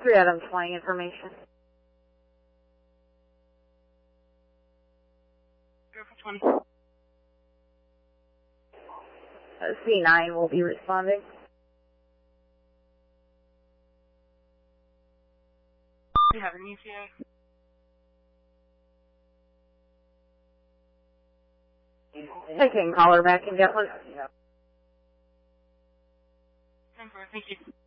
3 items flying information. Go for 20. C9 will be responding. Do you have an ETA? I can call her back and get one. 10-4, thank you.